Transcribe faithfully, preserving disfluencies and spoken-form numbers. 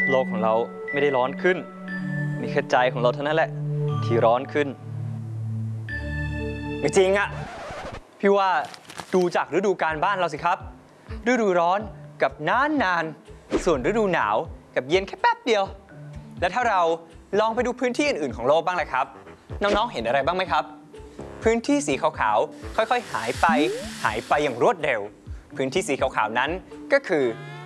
โลกของเราไม่ได้ร้อนขึ้นมีแค่ใจของเราเท่านั้นแหละที่ร้อนขึ้นไม่จริงอะพี่ว่าดูจากฤดูกาลบ้านเราสิครับฤดูร้อนกับนานนานส่วนฤดูหนาวกับเย็นแค่แป๊บเดียวและถ้าเราลองไปดูพื้นที่อื่นๆของโลกบ้างเลยครับน้องๆเห็นอะไรบ้างไหมครับพื้นที่สีขาวๆค่อยๆหายไปหายไปอย่างรวดเร็วพื้นที่สีขาวๆนั้นก็คือ